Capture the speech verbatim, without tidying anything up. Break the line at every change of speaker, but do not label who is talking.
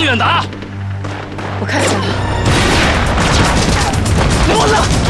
张远达，
我看见了。
我呢？